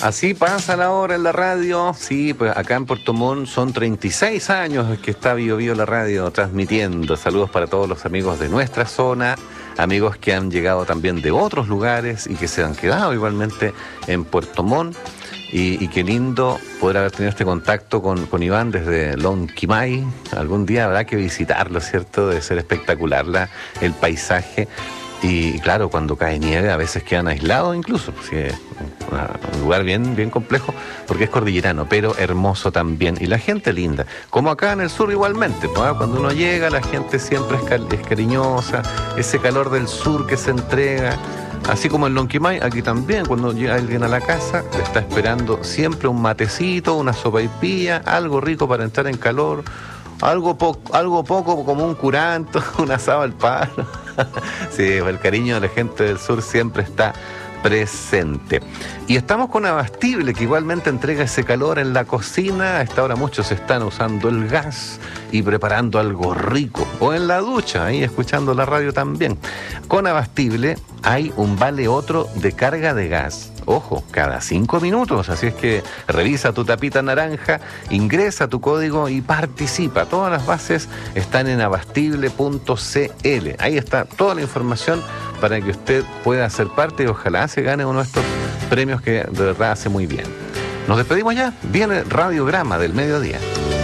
Así pasan ahora en la radio. Sí, pues acá en Puerto Montt son 36 años que está Bio Bio la radio transmitiendo. Saludos para todos los amigos de nuestra zona, amigos que han llegado también de otros lugares y que se han quedado igualmente en Puerto Montt. Y qué lindo poder haber tenido este contacto con Iván desde Lonquimay. Algún día habrá que visitarlo, ¿cierto? Debe ser espectacular el paisaje. Y claro, cuando cae nieve a veces quedan aislados incluso, sí, es un lugar bien complejo porque es cordillerano, pero hermoso también. Y la gente linda, como acá en el sur igualmente, ¿no? Cuando uno llega la gente siempre es cariñosa, ese calor del sur que se entrega. Así como en Lonquimay, aquí también, cuando llega alguien a la casa, le está esperando siempre un matecito, una sopaipilla, algo rico para entrar en calor, algo poco como un curanto, un asado al palo. Sí, el cariño de la gente del sur siempre está presente. Y estamos con Abastible, que igualmente entrega ese calor en la cocina. A esta hora muchos están usando el gas y preparando algo rico. O en la ducha, ahí escuchando la radio también. Con Abastible hay un vale otro de carga de gas. Ojo, cada 5 minutos, así es que revisa tu tapita naranja, ingresa tu código y participa. Todas las bases están en abastible.cl. Ahí está toda la información para que usted pueda ser parte y ojalá se gane uno de estos premios que de verdad hace muy bien. Nos despedimos ya, viene Radiograma del Mediodía.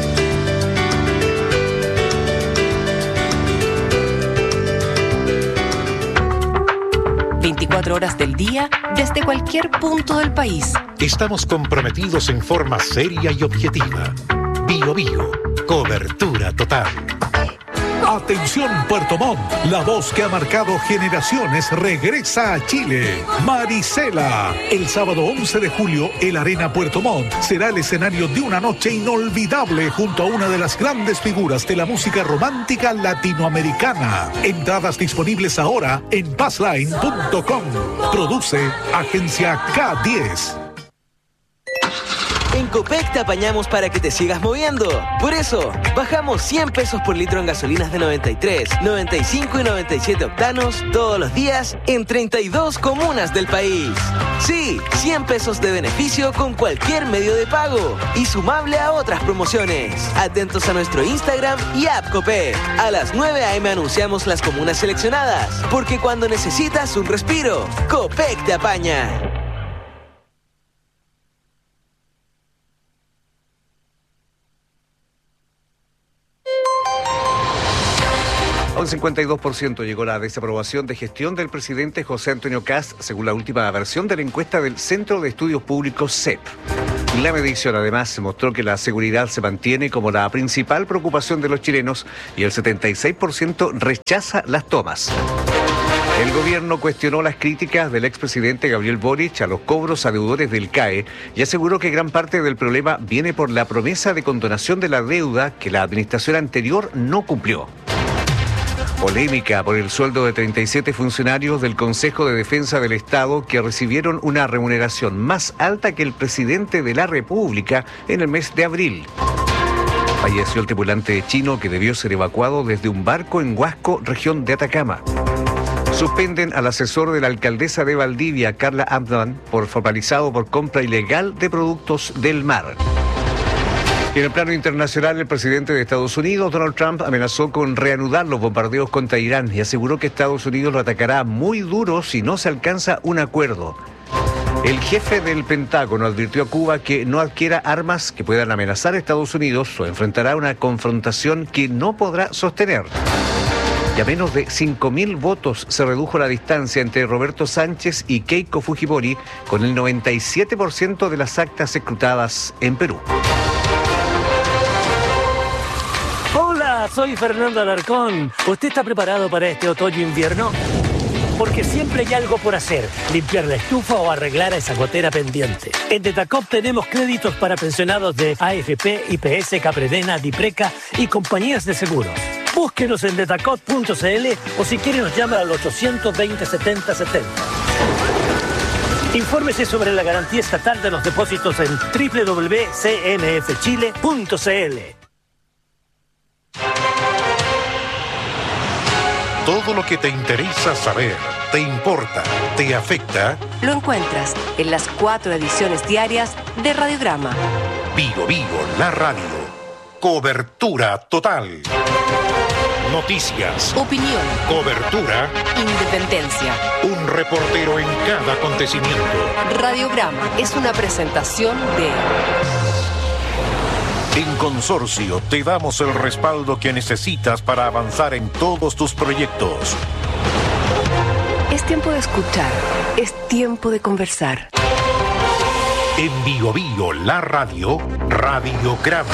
24 horas del día, desde cualquier punto del país. Estamos comprometidos en forma seria y objetiva. Bio Bio, cobertura total. Atención Puerto Montt, la voz que ha marcado generaciones regresa a Chile. Marisela. El sábado 11 de julio, el Arena Puerto Montt será el escenario de una noche inolvidable junto a una de las grandes figuras de la música romántica latinoamericana. Entradas disponibles ahora en passline.com. Produce Agencia K10. En Copec te apañamos para que te sigas moviendo. Por eso, bajamos 100 pesos por litro en gasolinas de 93, 95 y 97 octanos todos los días en 32 comunas del país. Sí, 100 pesos de beneficio con cualquier medio de pago y sumable a otras promociones. Atentos a nuestro Instagram y app Copec. A las 9 a.m. anunciamos las comunas seleccionadas, porque cuando necesitas un respiro, Copec te apaña. A un 52% llegó la desaprobación de gestión del presidente José Antonio Kast, según la última versión de la encuesta del Centro de Estudios Públicos CEP. La medición además mostró que la seguridad se mantiene como la principal preocupación de los chilenos y el 76% rechaza las tomas. El gobierno cuestionó las críticas del expresidente Gabriel Boric a los cobros a deudores del CAE y aseguró que gran parte del problema viene por la promesa de condonación de la deuda que la administración anterior no cumplió. Polémica por el sueldo de 37 funcionarios del Consejo de Defensa del Estado que recibieron una remuneración más alta que el presidente de la República en el mes de abril. Falleció el tripulante chino que debió ser evacuado desde un barco en Huasco, región de Atacama. Suspenden al asesor de la alcaldesa de Valdivia, Carla Abdan, por formalizado por compra ilegal de productos del mar. En el plano internacional, el presidente de Estados Unidos, Donald Trump, amenazó con reanudar los bombardeos contra Irán y aseguró que Estados Unidos lo atacará muy duro si no se alcanza un acuerdo. El jefe del Pentágono advirtió a Cuba que no adquiera armas que puedan amenazar a Estados Unidos o enfrentará una confrontación que no podrá sostener. Y a menos de 5.000 votos se redujo la distancia entre Roberto Sánchez y Keiko Fujimori, con el 97% de las actas escrutadas en Perú. Hola, soy Fernando Alarcón. ¿Usted está preparado para este otoño-invierno? Porque siempre hay algo por hacer, limpiar la estufa o arreglar a esa gotera pendiente. En Detacop tenemos créditos para pensionados de AFP, IPS, Capredena, Dipreca y compañías de seguros. Búsquenos en detacop.cl o si quiere nos llama al 820 70 70. Infórmese sobre la garantía estatal de los depósitos en www.cmfchile.cl. Todo lo que te interesa saber te importa, te afecta. Lo encuentras en las 4 ediciones diarias de Radiograma. Vigo Vigo, la radio. Cobertura total. Noticias. Opinión. Cobertura. Independencia. Un reportero en cada acontecimiento. Radiograma es una presentación de... En Consorcio te damos el respaldo que necesitas para avanzar en todos tus proyectos. Es tiempo de escuchar. Es tiempo de conversar. En Vigo Vigo, la radio, Radiograma.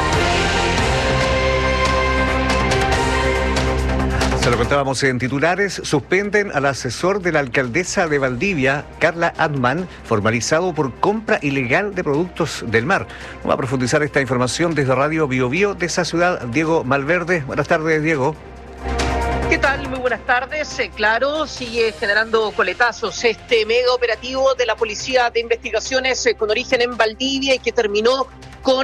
Se lo contábamos en titulares, suspenden al asesor de la alcaldesa de Valdivia, Carla Adman, formalizado por compra ilegal de productos del mar. Vamos a profundizar esta información desde Radio Bio Bio de esa ciudad, Diego Malverde. Buenas tardes, Diego. ¿Qué tal? Muy buenas tardes. Claro, sigue generando coletazos este mega operativo de la Policía de Investigaciones con origen en Valdivia y que terminó con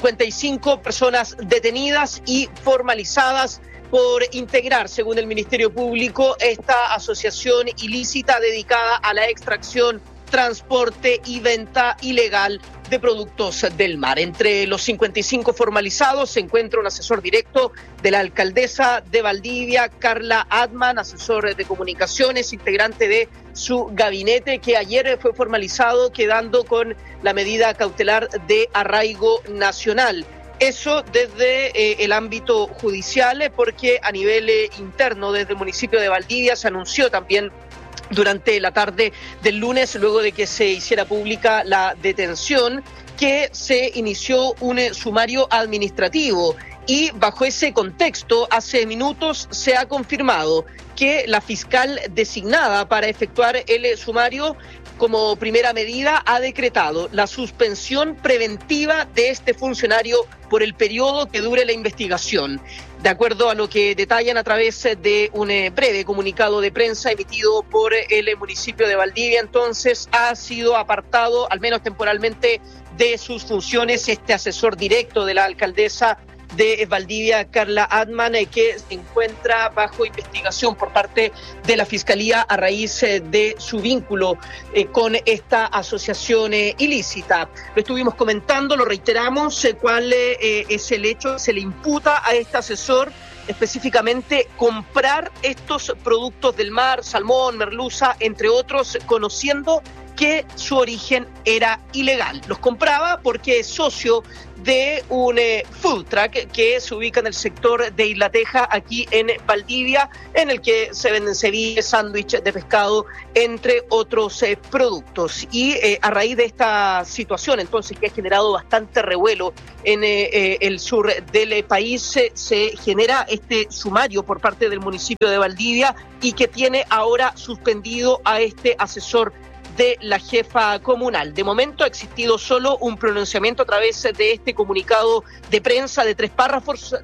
55 personas detenidas y formalizadas por integrar, según el Ministerio Público, esta asociación ilícita dedicada a la extracción, transporte y venta ilegal de productos del mar. Entre los 55 formalizados se encuentra un asesor directo de la alcaldesa de Valdivia, Carla Adman, asesor de comunicaciones, integrante de su gabinete, que ayer fue formalizado quedando con la medida cautelar de arraigo nacional. Eso desde el ámbito judicial, porque a nivel interno, desde el municipio de Valdivia, se anunció también durante la tarde del lunes, luego de que se hiciera pública la detención, que se inició un sumario administrativo. Y bajo ese contexto, hace minutos se ha confirmado que la fiscal designada para efectuar el sumario, como primera medida, ha decretado la suspensión preventiva de este funcionario por el periodo que dure la investigación. De acuerdo a lo que detallan a través de un breve comunicado de prensa emitido por el municipio de Valdivia, entonces ha sido apartado, al menos temporalmente, de sus funciones este asesor directo de la alcaldesa de Valdivia, Carla Adman, que se encuentra bajo investigación por parte de la Fiscalía a raíz de su vínculo con esta asociación ilícita. Lo estuvimos comentando, lo reiteramos, cuál es el hecho. Se le imputa a este asesor específicamente comprar estos productos del mar, salmón, merluza, entre otros, conociendo que su origen era ilegal. Los compraba porque es socio de un food truck que se ubica en el sector de Isla Teja, aquí en Valdivia, en el que se venden ceviches, sándwiches de pescado, entre otros productos. Y a raíz de esta situación, entonces, que ha generado bastante revuelo en el sur del país, se genera este sumario por parte del municipio de Valdivia y que tiene ahora suspendido a este asesor de la jefa comunal. De momento ha existido solo un pronunciamiento a través de este comunicado de prensa de tres párrafos,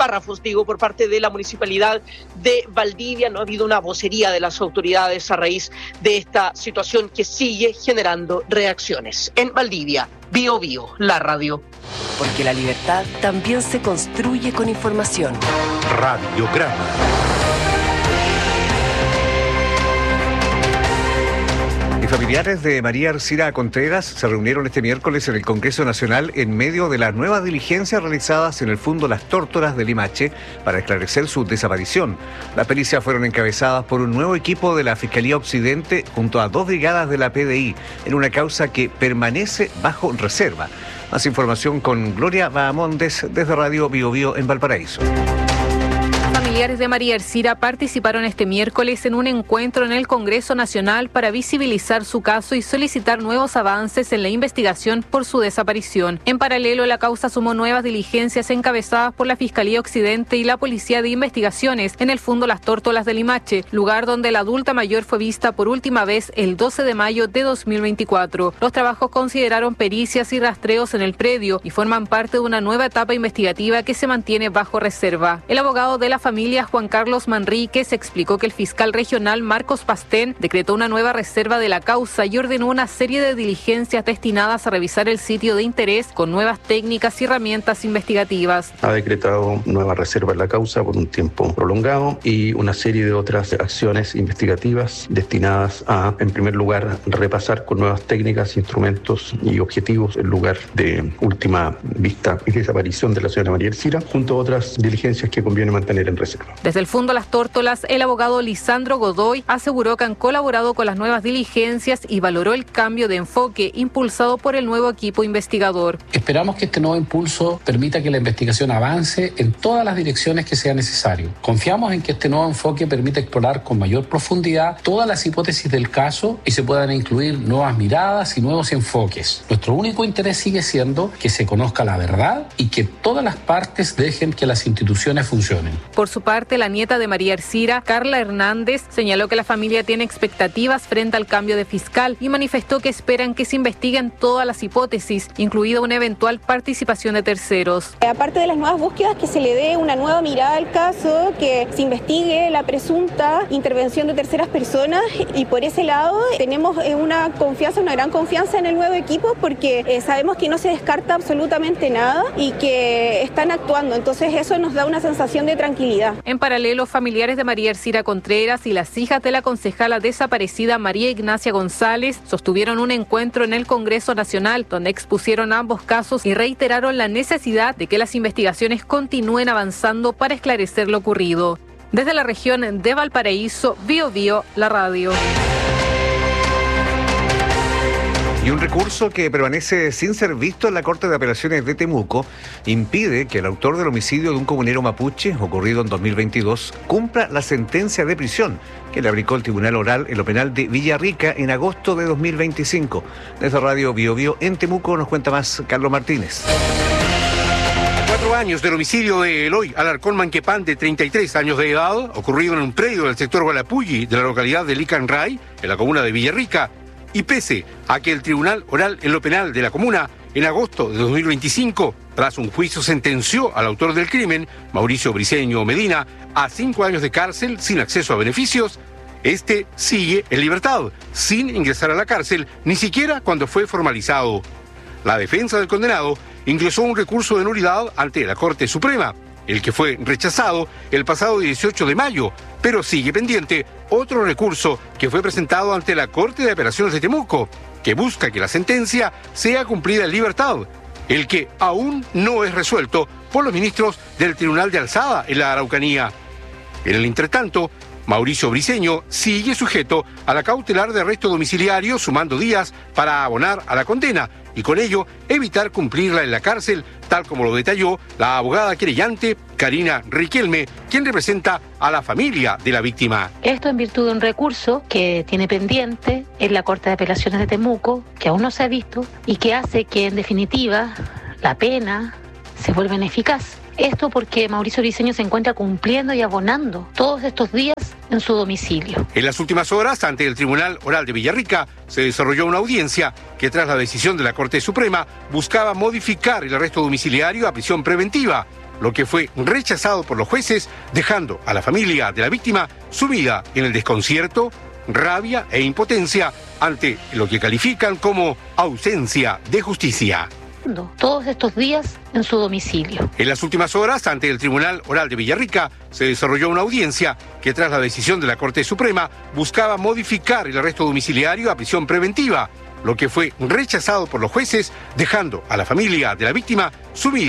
por parte de la municipalidad de Valdivia. No ha habido una vocería de las autoridades a raíz de esta situación que sigue generando reacciones. En Valdivia, Bio Bio, la radio. Porque la libertad también se construye con información. Radiograma. Familiares de María Arcila Contreras se reunieron este miércoles en el Congreso Nacional en medio de las nuevas diligencias realizadas en el Fundo Las Tórtolas de Limache para esclarecer su desaparición. Las pericias fueron encabezadas por un nuevo equipo de la Fiscalía Occidente junto a 2 brigadas de la PDI en una causa que permanece bajo reserva. Más información con Gloria Bahamondes desde Radio Bio Bio en Valparaíso. Familiares de María Arcila participaron este miércoles en un encuentro en el Congreso Nacional para visibilizar su caso y solicitar nuevos avances en la investigación por su desaparición. En paralelo, la causa sumó nuevas diligencias encabezadas por la Fiscalía Occidente y la Policía de Investigaciones en el Fundo Las Tórtolas de Limache, lugar donde la adulta mayor fue vista por última vez el 12 de mayo de 2024. Los trabajos consideraron pericias y rastreos en el predio y forman parte de una nueva etapa investigativa que se mantiene bajo reserva. El abogado de la familia familia, Juan Carlos Manríquez, explicó que el fiscal regional Marcos Pastén decretó una nueva reserva de la causa y ordenó una serie de diligencias destinadas a revisar el sitio de interés con nuevas técnicas y herramientas investigativas. Ha decretado nueva reserva en la causa por un tiempo prolongado y una serie de otras acciones investigativas destinadas a, en primer lugar, repasar con nuevas técnicas, instrumentos y objetivos el lugar de última vista y desaparición de la señora María Ercira, junto a otras diligencias que conviene mantener en reserva. Desde el Fondo Las Tórtolas, el abogado Lisandro Godoy aseguró que han colaborado con las nuevas diligencias y valoró el cambio de enfoque impulsado por el nuevo equipo investigador. Esperamos que este nuevo impulso permita que la investigación avance en todas las direcciones que sea necesario. Confiamos en que este nuevo enfoque permita explorar con mayor profundidad todas las hipótesis del caso y se puedan incluir nuevas miradas y nuevos enfoques. Nuestro único interés sigue siendo que se conozca la verdad y que todas las partes dejen que las instituciones funcionen. Por su parte, la nieta de María Ercira, Carla Hernández, señaló que la familia tiene expectativas frente al cambio de fiscal y manifestó que esperan que se investiguen todas las hipótesis, incluida una eventual participación de terceros. Aparte de las nuevas búsquedas, que se le dé una nueva mirada al caso, que se investigue la presunta intervención de terceras personas, y por ese lado tenemos una gran confianza en el nuevo equipo, porque sabemos que no se descarta absolutamente nada y que están actuando, entonces eso nos da una sensación de tranquilidad. En paralelo, familiares de María Ercira Contreras y las hijas de la concejala desaparecida María Ignacia González sostuvieron un encuentro en el Congreso Nacional, donde expusieron ambos casos y reiteraron la necesidad de que las investigaciones continúen avanzando para esclarecer lo ocurrido. Desde la región de Valparaíso, Biobío, la radio. Y un recurso que permanece sin ser visto en la Corte de Apelaciones de Temuco impide que el autor del homicidio de un comunero mapuche, ocurrido en 2022, cumpla la sentencia de prisión que le aplicó el Tribunal Oral en lo penal de Villarrica en agosto de 2025. Desde Radio Biobío en Temuco nos cuenta más Carlos Martínez. 4 años del homicidio de Eloy Alarcón Manquepán, de 33 años de edad, ocurrido en un predio del sector Gualapulli de la localidad de Licanray, en la comuna de Villarrica. Y pese a que el Tribunal Oral en lo penal de la comuna, en agosto de 2025, tras un juicio sentenció al autor del crimen, Mauricio Briceño Medina, a 5 años de cárcel sin acceso a beneficios, este sigue en libertad, sin ingresar a la cárcel, ni siquiera cuando fue formalizado. La defensa del condenado ingresó un recurso de nulidad ante la Corte Suprema, el que fue rechazado el pasado 18 de mayo, pero sigue pendiente otro recurso que fue presentado ante la Corte de Apelaciones de Temuco, que busca que la sentencia sea cumplida en libertad, el que aún no es resuelto por los ministros del Tribunal de Alzada en la Araucanía. En el entretanto, Mauricio Briceño sigue sujeto a la cautelar de arresto domiciliario, sumando días para abonar a la condena y con ello evitar cumplirla en la cárcel, tal como lo detalló la abogada querellante Karina Riquelme, quien representa a la familia de la víctima. Esto en virtud de un recurso que tiene pendiente en la Corte de Apelaciones de Temuco, que aún no se ha visto y que hace que en definitiva la pena se vuelva ineficaz. Esto porque Mauricio Briceño se encuentra cumpliendo y abonando todos estos días en su domicilio. En las últimas horas, ante el Tribunal Oral de Villarrica, se desarrolló una audiencia que, tras la decisión de la Corte Suprema, buscaba modificar el arresto domiciliario a prisión preventiva, lo que fue rechazado por los jueces, dejando a la familia de la víctima sumida en el desconcierto, rabia e impotencia ante lo que califican como ausencia de justicia. Todos estos días en su domicilio. En las últimas horas, ante el Tribunal Oral de Villarrica, se desarrolló una audiencia que, tras la decisión de la Corte Suprema, buscaba modificar el arresto domiciliario a prisión preventiva, lo que fue rechazado por los jueces, dejando a la familia de la víctima sumida